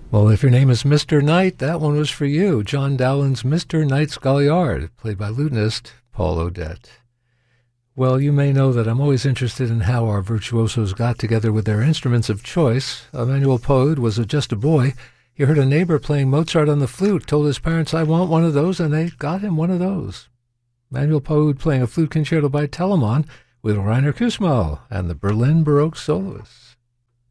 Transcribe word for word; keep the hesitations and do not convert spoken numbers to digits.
Well, if your name is Mister Knight, that one was for you. John Dowland's Mister Knight's Galliard, played by lutenist Paul Odette. Well, you may know that I'm always interested in how our virtuosos got together with their instruments of choice. Emmanuel Poed was a, just a boy. He heard a neighbor playing Mozart on the flute, told his parents, I want one of those, and they got him one of those. Emmanuel Poed playing a flute concerto by Telemann with Rainer Kussmaul and the Berlin Baroque Soloists.